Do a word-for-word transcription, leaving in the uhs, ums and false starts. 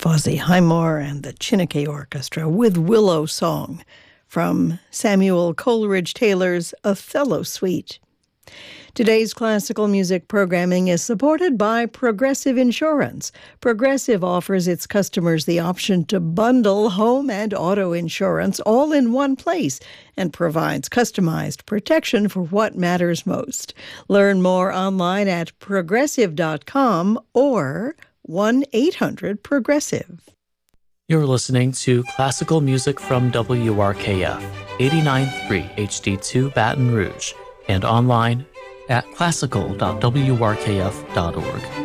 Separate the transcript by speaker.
Speaker 1: Fozzie Highmore and the Chineke Orchestra with Willow Song from Samuel Coleridge Taylor's Othello Suite. Today's classical music programming is supported by Progressive Insurance. Progressive offers its customers the option to bundle home and auto insurance all in one place and provides customized protection for what matters most. Learn more online at progressive dot com or one eight hundred progressive.
Speaker 2: You're listening to classical music from W R K F, eighty-nine point three H D two Baton Rouge, and online at classical dot w r k f dot org.